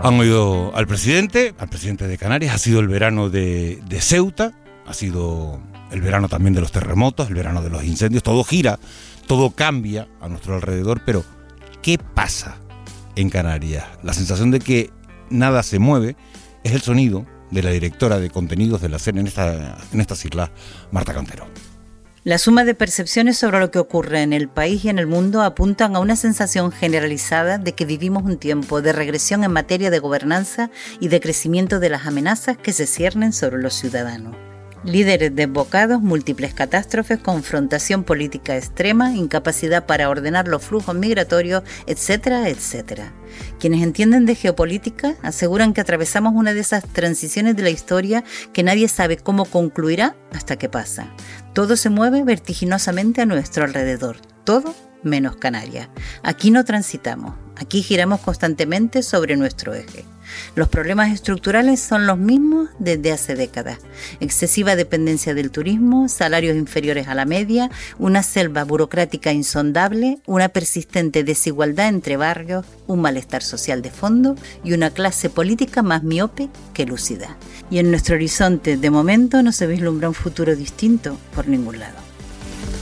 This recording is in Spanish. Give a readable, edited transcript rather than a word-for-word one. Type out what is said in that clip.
Han oído al presidente de Canarias. Ha sido el verano de Ceuta, ha sido el verano también de los terremotos, el verano de los incendios. Todo gira, todo cambia a nuestro alrededor, pero ¿qué pasa en Canarias? La sensación de que nada se mueve es el sonido de la directora de contenidos de la SER en estas islas, Marta Cantero. La suma de percepciones sobre lo que ocurre en el país y en el mundo apuntan a una sensación generalizada de que vivimos un tiempo de regresión en materia de gobernanza y de crecimiento de las amenazas que se ciernen sobre los ciudadanos. Líderes desbocados, múltiples catástrofes, confrontación política extrema, incapacidad para ordenar los flujos migratorios, etcétera, etcétera. Quienes entienden de geopolítica aseguran que atravesamos una de esas transiciones de la historia que nadie sabe cómo concluirá hasta que pasa. Todo se mueve vertiginosamente a nuestro alrededor, todo menos Canarias. Aquí no transitamos, aquí giramos constantemente sobre nuestro eje. Los problemas estructurales son los mismos desde hace décadas. Excesiva dependencia del turismo, salarios inferiores a la media, una selva burocrática insondable, una persistente desigualdad entre barrios, un malestar social de fondo y una clase política más miope que lúcida. Y en nuestro horizonte, de momento, no se vislumbra un futuro distinto por ningún lado.